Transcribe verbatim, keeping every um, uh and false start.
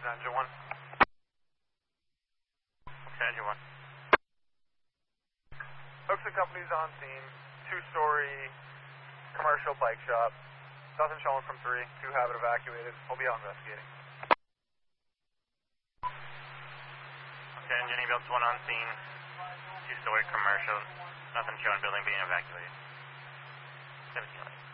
Engine one. Engine one. Hooks and Company's on scene. Two-story commercial bike shop. Nothing showing from three. Two have it evacuated. We'll be out investigating. Okay, Engine Evac one on scene. Two-story commercial. Nothing showing building being evacuated. seventeen.